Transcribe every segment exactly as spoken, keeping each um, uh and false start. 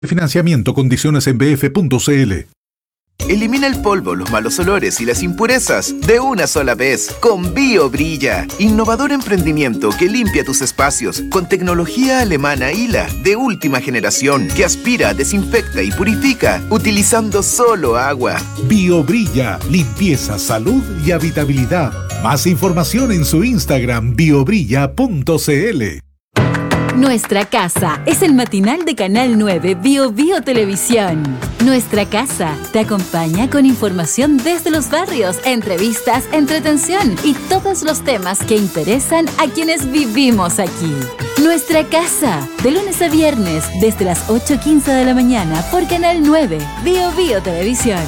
Financiamiento, condiciones en b f punto c l. Elimina el polvo, los malos olores y las impurezas de una sola vez con BioBrilla. Innovador emprendimiento que limpia tus espacios con tecnología alemana I L A de última generación que aspira, desinfecta y purifica utilizando solo agua. BioBrilla, limpieza, salud y habitabilidad. Más información en su Instagram biobrilla punto c l. Nuestra Casa es el matinal de Canal nueve Bio Bio Televisión. Nuestra Casa te acompaña con información desde los barrios, entrevistas, entretención y todos los temas que interesan a quienes vivimos aquí. Nuestra Casa, de lunes a viernes, desde las ocho quince de la mañana por Canal nueve Bio Bio Televisión.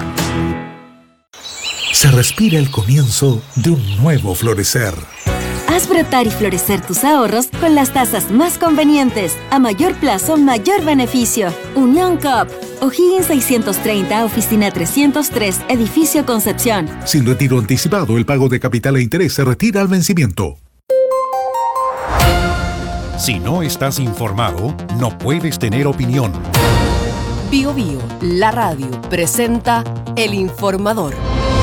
Se respira el comienzo de un nuevo florecer. Haz brotar y florecer tus ahorros con las tasas más convenientes. A mayor plazo, mayor beneficio. Unión Coop. O'Higgins seiscientos treinta, Oficina trescientos tres, Edificio Concepción. Sin retiro anticipado, el pago de capital e interés se retira al vencimiento. Si no estás informado, no puedes tener opinión. Bio Bio, la radio, presenta El Informador.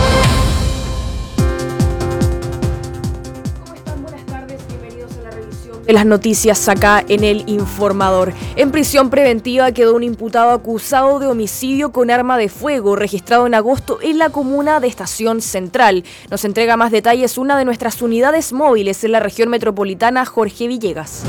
De las noticias acá en El Informador. En prisión preventiva quedó un imputado acusado de homicidio con arma de fuego registrado en agosto en la comuna de Estación Central. Nos entrega más detalles una de nuestras unidades móviles en la región metropolitana, Jorge Villegas.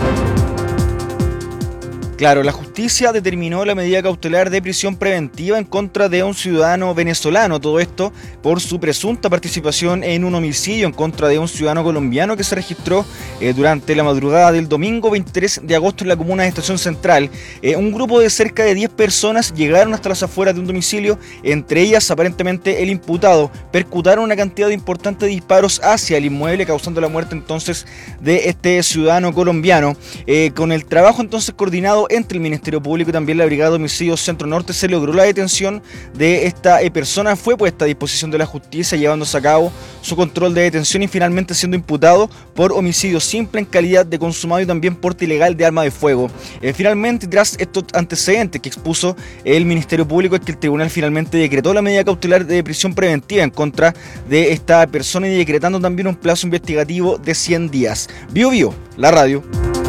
Claro, la justicia determinó la medida cautelar de prisión preventiva en contra de un ciudadano venezolano, todo esto por su presunta participación en un homicidio en contra de un ciudadano colombiano que se registró eh, durante la madrugada del domingo veintitrés de agosto en la comuna de Estación Central. Eh, un grupo de cerca de diez personas llegaron hasta las afueras de un domicilio, entre ellas aparentemente el imputado, percutaron una cantidad importante de disparos hacia el inmueble, causando la muerte entonces de este ciudadano colombiano. Eh, con el trabajo entonces coordinado entre el Ministerio Público y también la Brigada de Homicidios Centro Norte se logró la detención de esta eh, persona. Fue puesta a disposición de la justicia, llevándose a cabo su control de detención y finalmente siendo imputado por homicidio simple en calidad de consumado y también porte ilegal de arma de fuego. Eh, finalmente, tras estos antecedentes que expuso el Ministerio Público, es que el tribunal finalmente decretó la medida cautelar de prisión preventiva en contra de esta persona y decretando también un plazo investigativo de cien días. Bio Bio, la radio.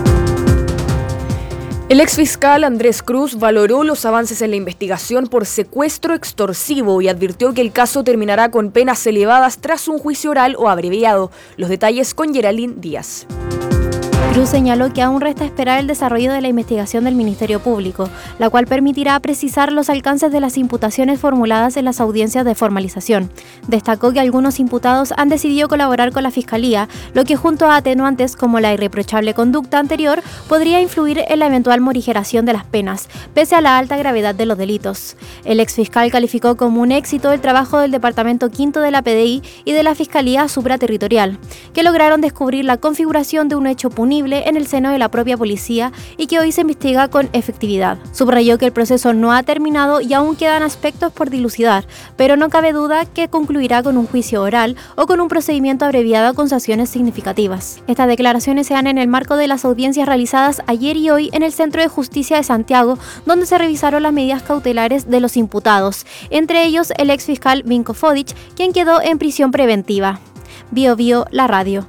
El exfiscal Andrés Cruz valoró los avances en la investigación por secuestro extorsivo y advirtió que el caso terminará con penas elevadas tras un juicio oral o abreviado. Los detalles con Geraldine Díaz. Cruz señaló que aún resta esperar el desarrollo de la investigación del Ministerio Público, la cual permitirá precisar los alcances de las imputaciones formuladas en las audiencias de formalización. Destacó que algunos imputados han decidido colaborar con la Fiscalía, lo que junto a atenuantes como la irreprochable conducta anterior podría influir en la eventual morigeración de las penas, pese a la alta gravedad de los delitos. El exfiscal calificó como un éxito el trabajo del Departamento Quinto de la P D I y de la Fiscalía Supraterritorial, que lograron descubrir la configuración de un hecho punible en el seno de la propia policía y que hoy se investiga con efectividad. Subrayó que el proceso no ha terminado y aún quedan aspectos por dilucidar, pero no cabe duda que concluirá con un juicio oral o con un procedimiento abreviado con sanciones significativas. Estas declaraciones se dan en el marco de las audiencias realizadas ayer y hoy en el Centro de Justicia de Santiago, donde se revisaron las medidas cautelares de los imputados, entre ellos el exfiscal Vinko Fodic, quien quedó en prisión preventiva. Bio Bio, la radio.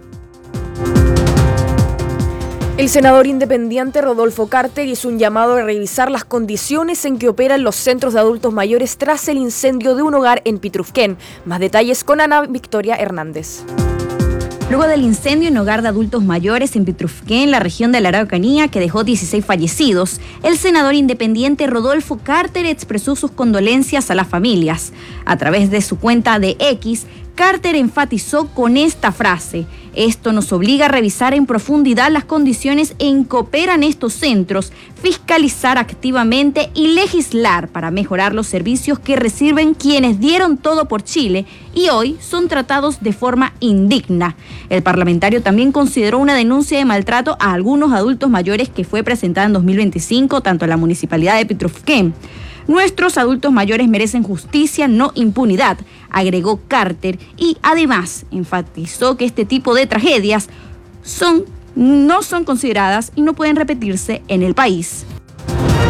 El senador independiente Rodolfo Carter hizo un llamado a revisar las condiciones en que operan los centros de adultos mayores tras el incendio de un hogar en Pitrufquén. Más detalles con Ana Victoria Hernández. Luego del incendio en hogar de adultos mayores en Pitrufquén, en la región de la Araucanía, que dejó dieciséis fallecidos, el senador independiente Rodolfo Carter expresó sus condolencias a las familias. A través de su cuenta de X, Carter enfatizó con esta frase: esto nos obliga a revisar en profundidad las condiciones en que operan estos centros, fiscalizar activamente y legislar para mejorar los servicios que reciben quienes dieron todo por Chile y hoy son tratados de forma indigna. El parlamentario también consideró una denuncia de maltrato a algunos adultos mayores que fue presentada en dos mil veinticinco, tanto en la municipalidad de Pitrufquén. Nuestros adultos mayores merecen justicia, no impunidad, agregó Carter, y además enfatizó que este tipo de tragedias son, no son consideradas y no pueden repetirse en el país.